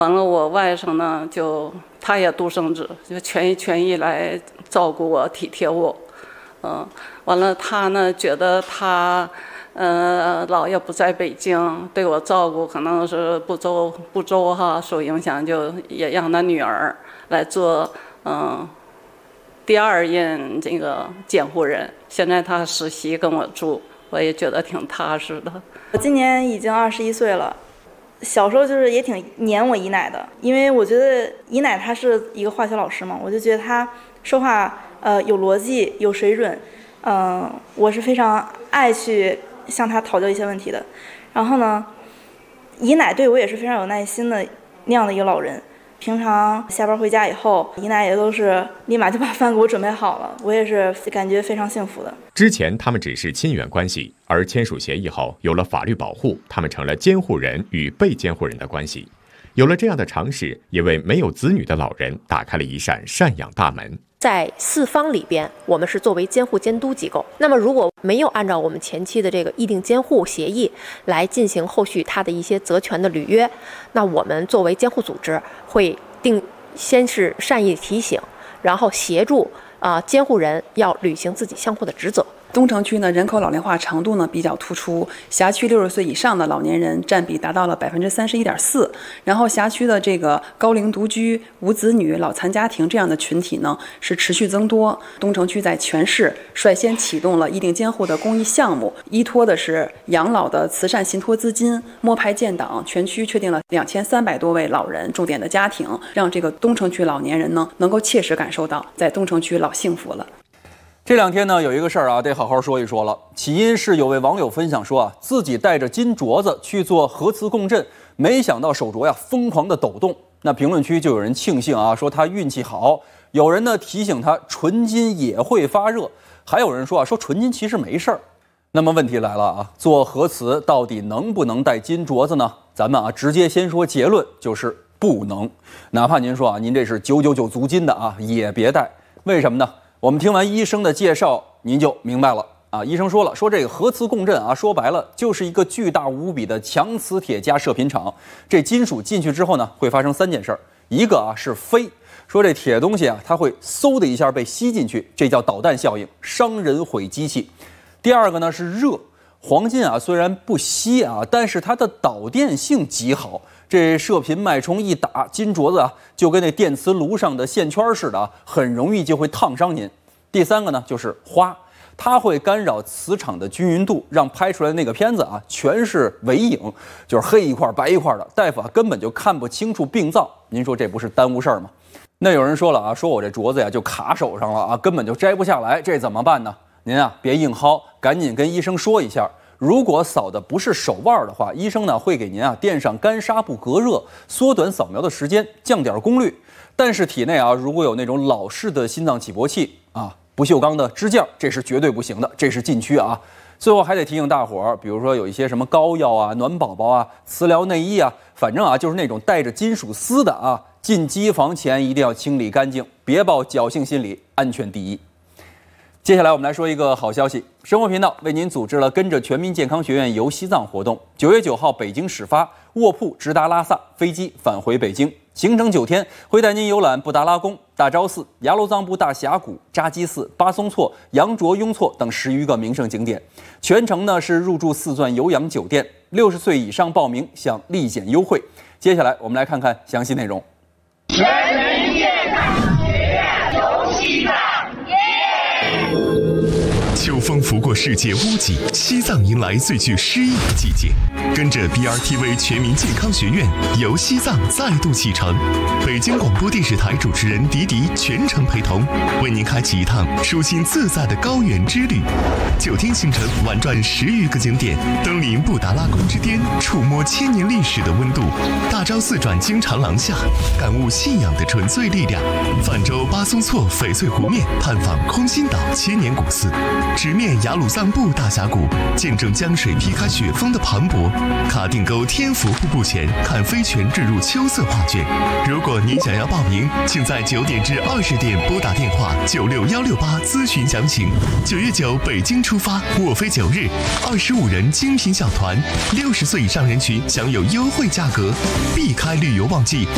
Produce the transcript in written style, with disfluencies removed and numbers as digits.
完了，我外甥呢，他也独生子，就全意来照顾我、体贴我。完了，他呢觉得他姥爷不在北京，对我照顾可能是不周哈，受影响，就也让他女儿来做第二任这个监护人。现在他实习跟我住，我也觉得挺踏实的。 我今年已经21岁了。小时候就是也挺黏我姨奶的，因为我觉得姨奶她是一个化学老师嘛，我就觉得她说话有逻辑有水准，我是非常爱去向她讨教一些问题的。然后呢，姨奶对我也是非常有耐心的那样的一个老人。平常下班回家以后，姨奶也都是立马就把饭给我准备好了，我也是感觉非常幸福的。 之前他们只是亲缘关系，而签署协议后有了法律保护，他们成了监护人与被监护人的关系。有了这样的常识，也为没有子女的老人打开了一扇赡养大门。 在四方里边，我们是作为监护监督机构。那么如果没有按照我们前期的这个议定监护协议来进行后续他的一些责权的履约，那我们作为监护组织会先是善意提醒，然后协助监护人要履行自己相互的职责。 东城区呢，人口老龄化程度呢比较突出，辖区60岁以上的老年人占比达到了31.4%，然后辖区的这个高龄独居、无子女、脑残家庭这样的群体呢是持续增多。东城区在全市率先启动了议定监护的公益项目，依托的是养老的慈善信托资金，摸排建档，全区确定了2300多位老人重点的家庭，让这个东城区老年人呢能够切实感受到在东城区老幸福了。 这两天呢，有一个事儿啊，得好好说一说了。起因是有位网友分享说自己带着金镯子去做核磁共振，没想到手镯呀疯狂的抖动。那评论区就有人庆幸啊，说他运气好；有人呢提醒他纯金也会发热，还有人说纯金其实没事儿。那么问题来了啊，做核磁到底能不能戴金镯子呢？咱们直接先说结论，就是不能。哪怕您说您这是999足金的也别戴。为什么呢？我们听完医生的介绍，您就明白了医生说了，说这个核磁共振说白了就是一个巨大无比的强磁铁加射频场。这金属进去之后呢，会发生3件事儿。一个是飞，说这铁东西它会嗖的一下被吸进去，这叫导弹效应，伤人毁机器。第二个呢是热，黄金虽然不稀但是它的导电性极好。这射频脉冲一打，金镯子就跟那电磁炉上的线圈似的很容易就会烫伤您。第三个呢就是花，它会干扰磁场的均匀度，让拍出来的那个片子全是伪影，就是黑一块白一块的，大夫根本就看不清楚病灶。您说这不是耽误事儿吗？那有人说了说我这镯子就卡手上了根本就摘不下来，这怎么办呢？您别硬薅，赶紧跟医生说一下。如果扫的不是手腕的话，医生呢会给您垫上干纱布隔热，缩短扫描的时间，降点功率。但是体内如果有那种老式的心脏起搏器不锈钢的支架，这是绝对不行的，这是禁区最后还得提醒大伙儿，比如说有一些什么膏药暖宝宝磁疗内衣反正就是那种带着金属丝的进机房前一定要清理干净，别抱侥幸心理，安全第一。接下来我们来说一个好消息，生活频道为您组织了跟着全民健康学院游西藏活动，9月9号北京始发，卧铺直达拉萨，飞机返回北京，行程9天，会带您游览布达拉宫、大昭寺、雅鲁藏布大峡谷、扎基寺、巴松措、羊卓雍措等10余个名胜景点，全程呢是入住4钻有氧酒店，60岁以上报名享立减优惠。接下来我们来看看详细内容。 全民健康学院游西藏。 秋风拂过世界屋脊，西藏迎来最具诗意的季节。跟着 BRTV 全民健康学院游西藏再度启程，北京广播电视台主持人迪迪全程陪同，为您开启一趟舒心自在的高原之旅。9天行程，玩转10余个景点，登临布达拉宫之巅，触摸1000年历史的温度；大昭寺转经长廊下，感悟信仰的纯粹力量；泛舟巴松措翡翠湖面，探访空心岛千年古寺；直面雅鲁藏布大峡谷，见证江水劈开雪峰的磅礴；卡定沟天府瀑布前，看飞泉坠入秋色画卷。如果您想要报名，请在9点至20点拨打电话96168咨询详情。9月9北京出发，卧飞9日，25人精品小团，60岁以上人群享有优惠价格，避开旅游旺季，